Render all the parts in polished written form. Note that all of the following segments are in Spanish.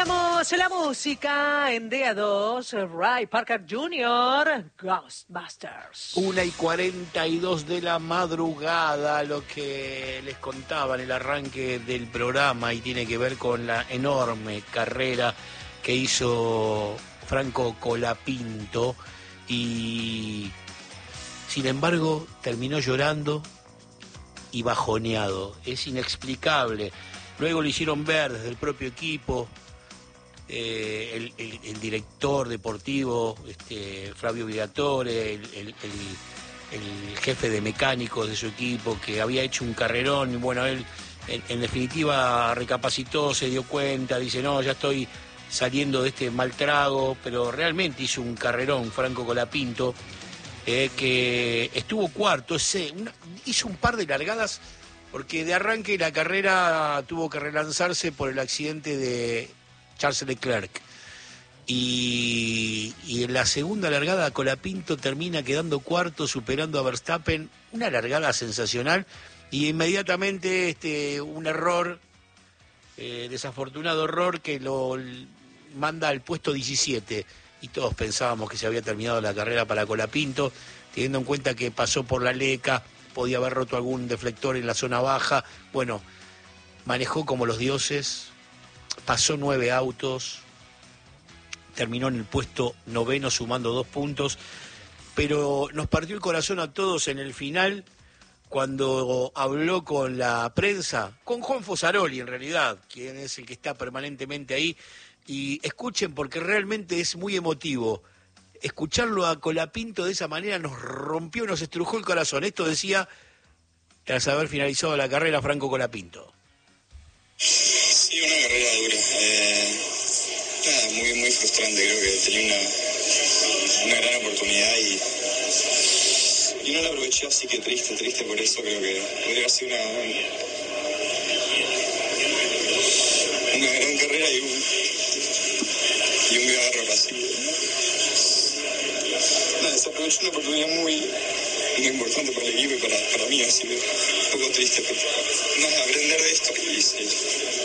Teníamos la música en DA2, Ray Parker Jr., Ghostbusters. 1:42 de la madrugada, lo que les contaba en el arranque del programa, y tiene que ver con la enorme carrera que hizo Franco Colapinto, y sin embargo terminó llorando y bajoneado. Es inexplicable. Luego lo hicieron ver desde el propio equipo, el director deportivo, Flavio Briatore, el jefe de mecánicos de su equipo, que había hecho un carrerón, y bueno, él en definitiva recapacitó, se dio cuenta, dice, no, ya estoy saliendo de este mal trago, pero realmente hizo un carrerón Franco Colapinto, que estuvo cuarto, hizo un par de largadas, porque de arranque la carrera tuvo que relanzarse por el accidente de Charles Leclerc. Y en la segunda largada Colapinto termina quedando cuarto, superando a Verstappen, una largada sensacional, y inmediatamente un error, desafortunado error, que lo manda al puesto 17, y todos pensábamos que se había terminado la carrera para Colapinto, teniendo en cuenta que pasó por la Leca, podía haber roto algún deflector en la zona baja. Bueno, manejó como los dioses, pasó 9 autos, terminó en el puesto 9º sumando 2 puntos, pero nos partió el corazón a todos en el final cuando habló con la prensa, con Juan Fosaroli en realidad, quien es el que está permanentemente ahí, y escuchen porque realmente es muy emotivo. Escucharlo a Colapinto de esa manera nos rompió, nos estrujó el corazón. Esto decía, tras haber finalizado la carrera, Franco Colapinto. Sí, una carrera dura. Muy, muy frustrante. Creo que tenía una gran oportunidad y no la aproveché, así que triste por eso. Creo que podría haber sido una gran carrera y un gran error así. Desaproveché una oportunidad muy importante para el equipo y para mí, así que un poco triste, pero nada, aprender de esto y seguir.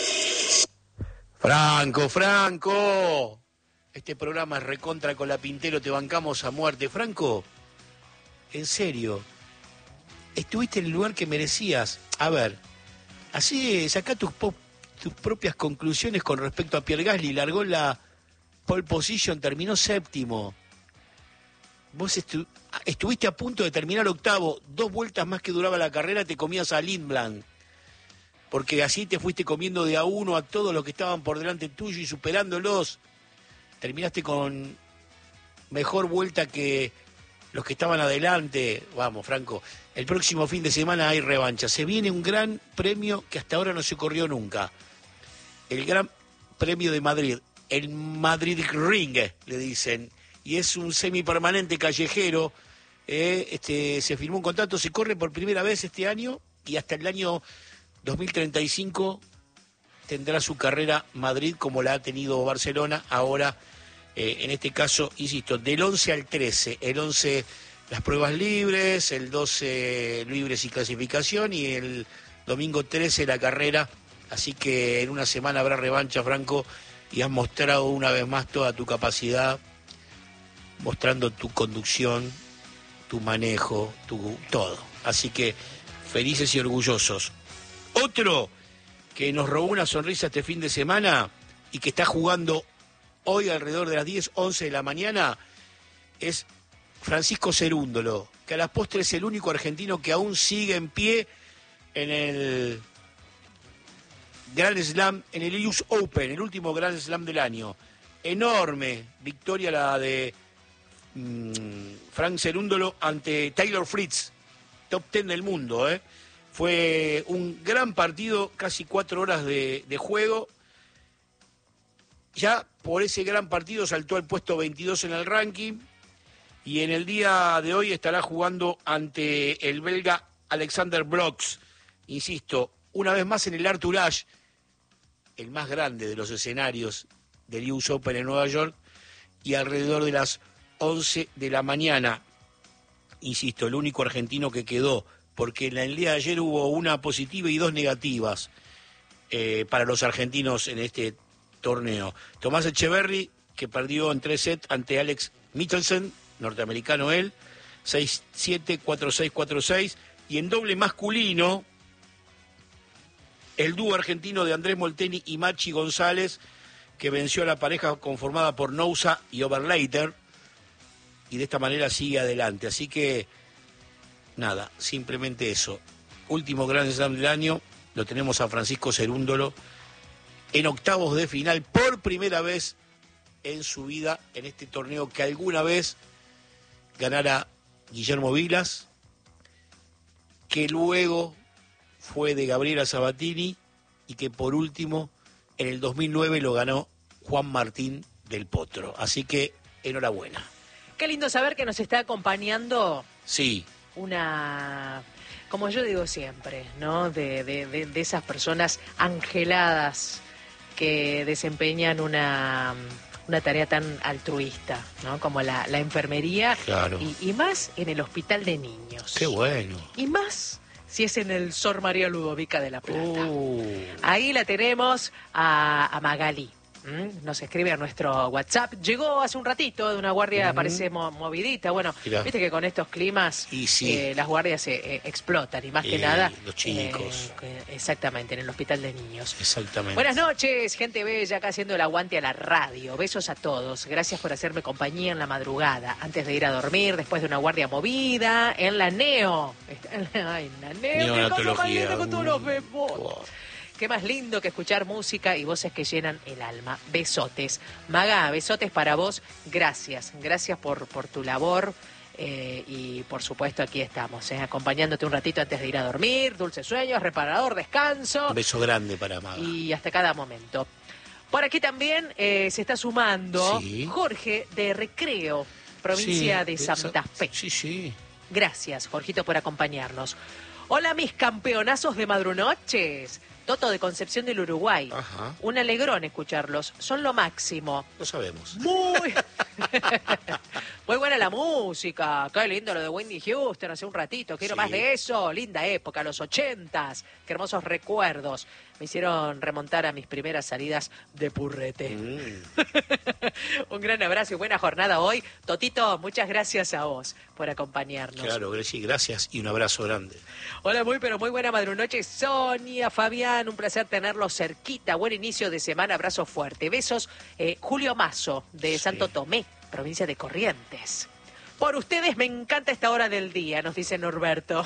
Franco, este programa es recontra Colapintero, te bancamos a muerte. Franco, en serio, estuviste en el lugar que merecías. A ver, así sacá tus propias conclusiones con respecto a Pierre Gasly. Largó la pole position, terminó 7º. Vos estuviste a punto de terminar 8º, 2 vueltas más que duraba la carrera, te comías a Lindblad, porque así te fuiste comiendo de a uno a todos los que estaban por delante tuyo y superándolos. Terminaste con mejor vuelta que los que estaban adelante. Vamos, Franco, el próximo fin de semana hay revancha. Se viene un gran premio que hasta ahora no se corrió nunca. El Gran Premio de Madrid, el Madrid Ring, le dicen. Y es un semipermanente callejero, se firmó un contrato, se corre por primera vez este año, y hasta el año 2035 tendrá su carrera Madrid como la ha tenido Barcelona. Ahora, en este caso, insisto, del 11 al 13, el 11 las pruebas libres, el 12 libres y clasificación, y el domingo 13 la carrera, así que en una semana habrá revancha, Franco, y has mostrado una vez más toda tu capacidad, mostrando tu conducción, tu manejo, todo. Así que felices y orgullosos. Otro que nos robó una sonrisa este fin de semana y que está jugando hoy alrededor de las 10, 11 de la mañana es Francisco Cerúndolo, que a las postres es el único argentino que aún sigue en pie en el Grand Slam, en el US Open, el último Grand Slam del año. Enorme victoria la de Frank Cerúndolo ante Taylor Fritz, top 10 del mundo. Fue un gran partido, casi 4 horas de juego. Ya por ese gran partido saltó al puesto 22 en el ranking, y en el día de hoy estará jugando ante el belga Alexander Brox. Insisto, una vez más en el Arthur Ashe, el más grande de los escenarios del US Open en Nueva York, y alrededor de las 11 de la mañana, insisto, el único argentino que quedó, porque en el día de ayer hubo una positiva y 2 negativas para los argentinos en este torneo. Tomás Echeverry, que perdió en 3 sets ante Alex Michelsen, norteamericano él, 6-7, 4-6, 4-6. Y en doble masculino, el dúo argentino de Andrés Molteni y Machi González, que venció a la pareja conformada por Nousa y Overleiter, y de esta manera sigue adelante. Así que, nada, simplemente eso. Último Grand Slam del año, lo tenemos a Francisco Cerúndolo en octavos de final, por primera vez en su vida, en este torneo que alguna vez ganara Guillermo Vilas, que luego fue de Gabriela Sabatini y que por último en el 2009 lo ganó Juan Martín del Potro. Así que enhorabuena. Qué lindo saber que nos está acompañando Sí. una, como yo digo siempre, ¿no? De esas personas angeladas que desempeñan una tarea tan altruista, ¿no? Como la enfermería. Claro. Y más en el hospital de niños. Qué bueno. Y más si es en el Sor María Ludovica de la Plata. Ahí la tenemos a Magalí. Nos escribe a nuestro WhatsApp. Llegó hace un ratito de una guardia, parece movidita. Bueno, Mirá. viste que con estos climas Y sí. las guardias explotan y más que nada. Los chicos. Exactamente, en el hospital de niños. Exactamente. Buenas noches, gente bella, acá haciendo el aguante a la radio. Besos a todos. Gracias por hacerme compañía en la madrugada, antes de ir a dormir, después de una guardia movida, en la NEO. Ay, en la NEO. Neonatología. Con todos los bebos. Wow. Qué más lindo que escuchar música y voces que llenan el alma. Besotes. Maga, besotes para vos. Gracias. Gracias por tu labor. Y por supuesto aquí estamos, acompañándote un ratito antes de ir a dormir. Dulces sueños, reparador, descanso. Un beso grande para Maga. Y hasta cada momento. Por aquí también se está sumando Jorge de Recreo, provincia de Santa Fe. Sí. Gracias, Jorgito, por acompañarnos. Hola, mis campeonazos de madrunoches. Toto de Concepción del Uruguay. Ajá. Un alegrón escucharlos. Son lo máximo. Lo sabemos. Muy buena la música. Qué lindo lo de Whitney Houston hace un ratito. Quiero más de eso. Linda época, los 80s. Qué hermosos recuerdos. Me hicieron remontar a mis primeras salidas de purrete. Un gran abrazo y buena jornada hoy. Totito, muchas gracias a vos por acompañarnos. Claro, gracias y un abrazo grande. Hola, muy buena madrunoche, Sonia, Fabián, un placer tenerlos cerquita. Buen inicio de semana, abrazo fuerte. Besos, Julio Mazo, de Santo Tomé, provincia de Corrientes. Por ustedes me encanta esta hora del día, nos dice Norberto.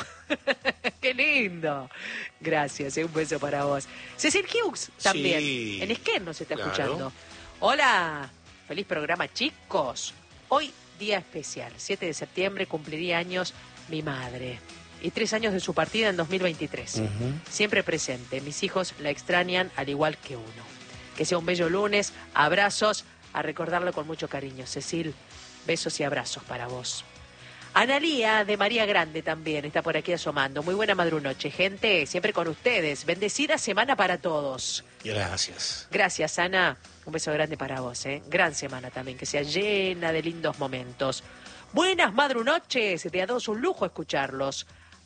¡Qué lindo! Gracias, un beso para vos. Cecil Hughes también, en Esquel nos está escuchando. Hola, feliz programa, chicos. Hoy, día especial, 7 de septiembre, cumpliría años mi madre. Y 3 años de su partida en 2023. Siempre presente, mis hijos la extrañan al igual que uno. Que sea un bello lunes, abrazos, a recordarlo con mucho cariño. Cecil, besos y abrazos para vos. Analía de María Grande también está por aquí asomando. Muy buena madrunoche, gente, siempre con ustedes. Bendecida semana para todos. Gracias. Gracias, Ana. Un beso grande para vos, Gran semana también, que sea llena de lindos momentos. Buenas madrunoches, de a dos un lujo escucharlos.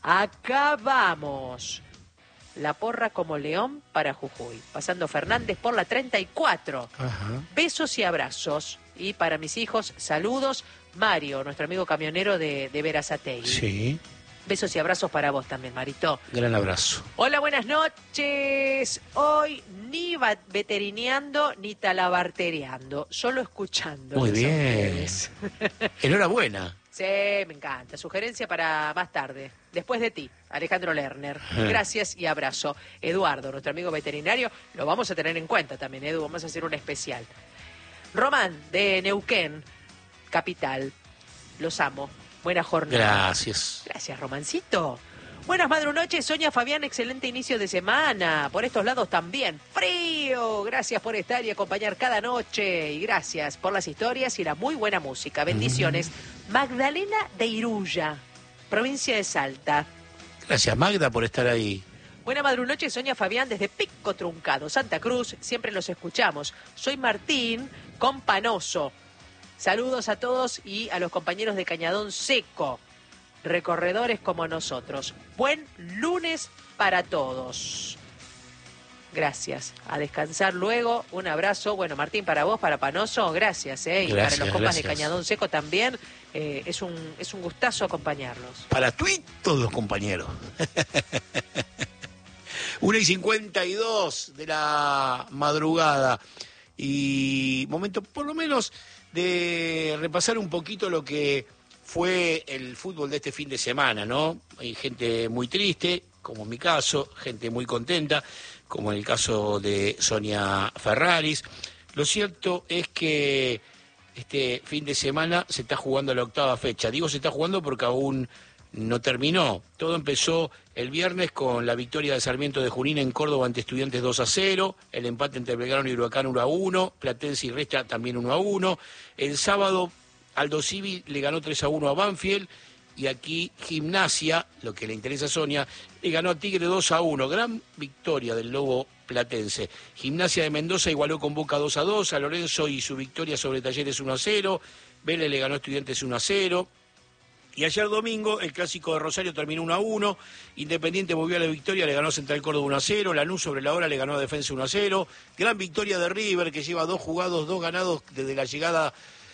Acá vamos. La porra como león para Jujuy. Pasando Fernández por la 34. Ajá. Besos y abrazos. Y para mis hijos, saludos. Mario, nuestro amigo camionero de Berazategui. Sí. Besos y abrazos para vos también, Marito. Gran abrazo. Hola, buenas noches. Hoy ni veterineando ni talabartereando, solo escuchando. Muy bien. Enhorabuena. Sí, me encanta. Sugerencia para más tarde. Después de ti, Alejandro Lerner. Gracias y abrazo. Eduardo, nuestro amigo veterinario, lo vamos a tener en cuenta también, Edu. Vamos a hacer un especial. Román, de Neuquén, capital. Los amo. Buena jornada. Gracias. Gracias, Romancito. Buenas madrunoches, Sonia, Fabián, excelente inicio de semana. Por estos lados también. Frío. Gracias por estar y acompañar cada noche. Y gracias por las historias y la muy buena música. Bendiciones. Magdalena de Iruya, provincia de Salta. Gracias, Magda, por estar ahí. Buena madrunoche, Sonia, Fabián, desde Pico Truncado, Santa Cruz. Siempre los escuchamos. Soy Martín Companoso. Saludos a todos y a los compañeros de Cañadón Seco, recorredores como nosotros. Buen lunes para todos. Gracias. A descansar luego. Un abrazo. Bueno, Martín, para vos, para Panoso, gracias. Y Gracias, para los compas de gracias. Cañadón Seco también. Es un gustazo acompañarlos. Para todos los compañeros. 1:52 de la madrugada. Y momento, por lo menos, de repasar un poquito lo que fue el fútbol de este fin de semana, ¿no? Hay gente muy triste, como en mi caso, gente muy contenta, como en el caso de Sonia Ferraris. Lo cierto es que este fin de semana se está jugando la 8ª fecha. Digo se está jugando porque aún no terminó. Todo empezó el viernes con la victoria de Sarmiento de Junín en Córdoba ante Estudiantes 2-0, el empate entre Belgrano y Huracán 1-1, Platense y Resta también 1-1. El sábado Aldo Civi le ganó 3-1 a Banfield y aquí Gimnasia, lo que le interesa a Sonia, le ganó a Tigre 2-1. Gran victoria del Lobo platense. Gimnasia de Mendoza igualó con Boca 2-2, a Lorenzo y su victoria sobre Talleres 1-0, Vélez le ganó a Estudiantes 1-0. Y ayer domingo el clásico de Rosario terminó 1-1, Independiente volvió a la victoria, le ganó a Central Córdoba 1-0, Lanús sobre la hora le ganó a Defensa 1-0, gran victoria de River que lleva 2 jugados, 2 ganados desde la llegada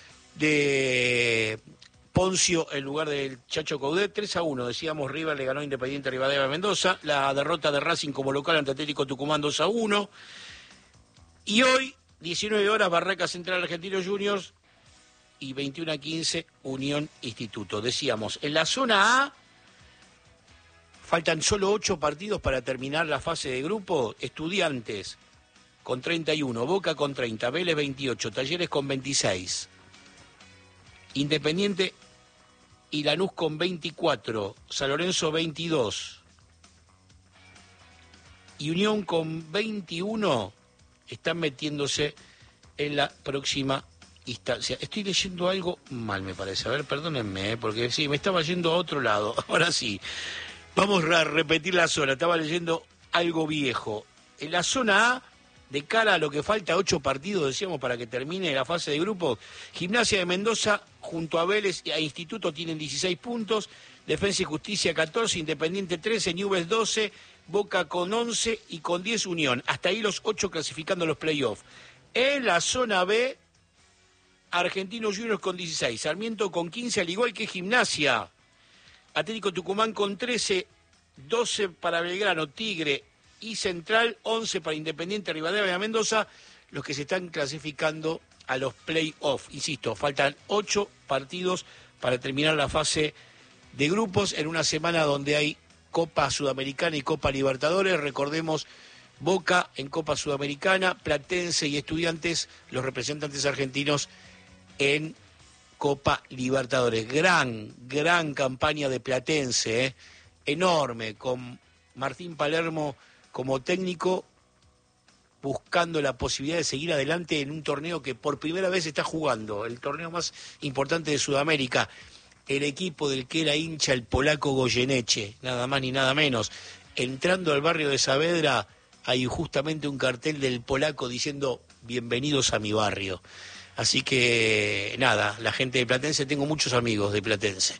de Poncio en lugar del Chacho Coudet. 3-1, decíamos, River le ganó a Independiente Rivadavia Mendoza, la derrota de Racing como local ante Atlético Tucumán 2-1, y hoy, 19 horas, Barraca Central Argentino Juniors, y 21-15 Unión Instituto. Decíamos, en la zona A faltan solo 8 partidos para terminar la fase de grupo. Estudiantes con 31, Boca con 30, Vélez 28, Talleres con 26, Independiente y Lanús con 24, San Lorenzo 22 y Unión con 21 están metiéndose en la próxima instancia. Estoy leyendo algo mal, me parece. A ver, perdónenme, porque sí, me estaba yendo a otro lado. Ahora sí. Vamos a repetir la zona. Estaba leyendo algo viejo. En la zona A, de cara a lo que falta 8 partidos, decíamos, para que termine la fase de grupo, Gimnasia de Mendoza junto a Vélez y a Instituto tienen 16 puntos, Defensa y Justicia 14, Independiente 13, Newell's 12, Boca con 11 y con 10 Unión. Hasta ahí los 8 clasificando los playoffs. En la zona B, Argentinos Juniors con 16, Sarmiento con 15, al igual que Gimnasia. Atlético Tucumán con 13, 12 para Belgrano, Tigre y Central, 11 para Independiente Rivadavia Mendoza, los que se están clasificando a los play-off. Insisto, faltan 8 partidos para terminar la fase de grupos en una semana donde hay Copa Sudamericana y Copa Libertadores. Recordemos, Boca en Copa Sudamericana, Platense y Estudiantes, los representantes argentinos, en Copa Libertadores. Gran campaña de Platense, enorme, con Martín Palermo como técnico, buscando la posibilidad de seguir adelante en un torneo que por primera vez está jugando, el torneo más importante de Sudamérica. El equipo del que era hincha el polaco Goyeneche, nada más ni nada menos. Entrando al barrio de Saavedra hay justamente un cartel del polaco diciendo bienvenidos a mi barrio. Así que, nada, la gente de Platense, tengo muchos amigos de Platense.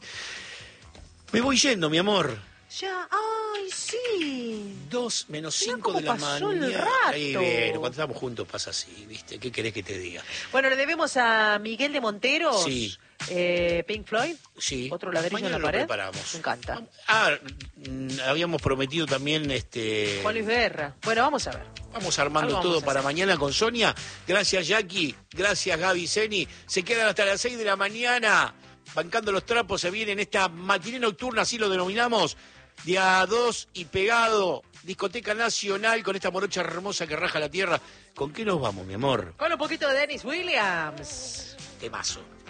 Me voy yendo, mi amor. Ya, ay, sí. 2 menos Mirá 5 de la cómo pasó el mañana. rato. Ahí, bueno, cuando estamos juntos pasa así, ¿viste? ¿Qué querés que te diga? Bueno, le debemos a Miguel de Monteros, Sí. Pink Floyd, Sí. otro ladrillo Mañana en la lo pared. preparamos. Me encanta. Habíamos prometido también Juan Luis Guerra. Bueno, vamos a ver. Vamos armando Algo todo vamos a para hacer. mañana con Sonia. Gracias, Jackie. Gracias, Gaby Zeni. Se quedan hasta las 6 de la mañana bancando los trapos. Se viene en esta matiné nocturna, así lo denominamos, de A2 y pegado. Discoteca Nacional con esta morocha hermosa que raja la tierra. ¿Con qué nos vamos, mi amor? Con un poquito de Dennis Williams. Temazo.